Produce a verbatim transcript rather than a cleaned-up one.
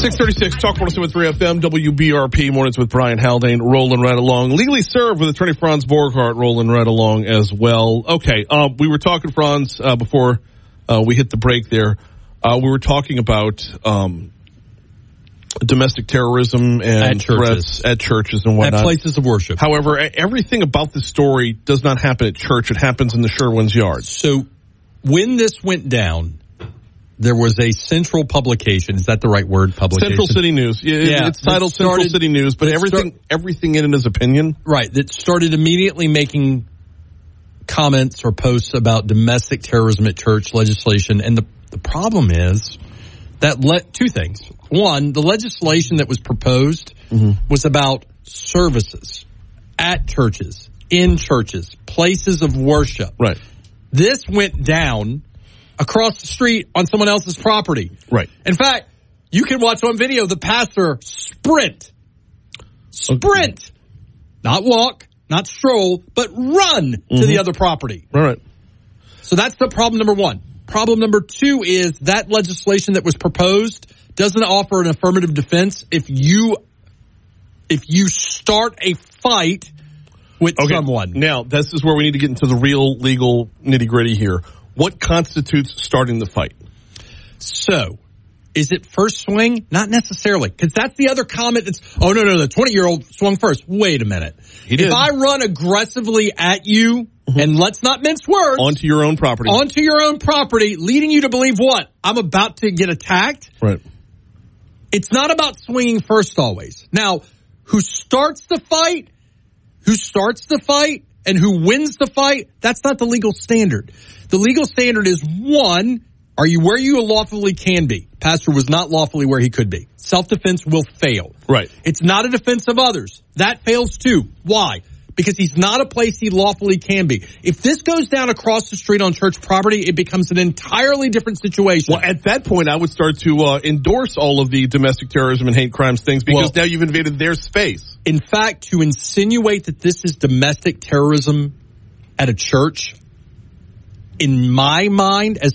six thirty-six, Talk one oh seven point three F M, W B R P, Mornings with Brian Haldane, rolling right along. Legally Served with attorney Franz Borghardt, rolling right along as well. Okay, uh, we were talking, Franz, uh, before uh, we hit the break there. Uh, we were talking about um, domestic terrorism and at churches. threats at churches and whatnot. At places of worship. However, everything about this story does not happen at church. It happens in the Sherwin's yard. So when this went down, there was a central publication. Is that the right word? Publication. Central City News. It, yeah, it's titled started, Central City News, but everything start, everything in it is opinion. Right. That started immediately making comments or posts about domestic terrorism at church legislation. And the, the problem is that le- two things. One, the legislation that was proposed mm-hmm. was about services at churches, in churches, places of worship. Right. This went down across the street on someone else's property. Right. In fact, you can watch on video the pastor sprint. Sprint. Okay. Not walk, not stroll, but run mm-hmm. to the other property. All right. So that's the problem number one. Problem number two is that legislation that was proposed doesn't offer an affirmative defense if you if you start a fight with okay. someone. Now, this is where we need to get into the real legal nitty-gritty here. What constitutes starting the fight? So, is it first swing? Not necessarily, because that's the other comment that's, oh, no, no, the twenty-year-old swung first. Wait a minute. He did. If I run aggressively at you, mm-hmm. and let's not mince words. Onto your own property. Onto your own property, leading you to believe what? I'm about to get attacked? Right. It's not about swinging first always. Now, who starts the fight, who starts the fight, and who wins the fight, that's not the legal standard. The legal standard is, one, are you where you lawfully can be? Pastor was not lawfully where he could be. Self-defense will fail. Right. It's not a defense of others. That fails too. Why? Because he's not a place he lawfully can be. If this goes down across the street on church property, it becomes an entirely different situation. Well, at that point, I would start to uh, endorse all of the domestic terrorism and hate crimes things because well, now you've invaded their space. In fact, to insinuate that this is domestic terrorism at a church, in my mind, as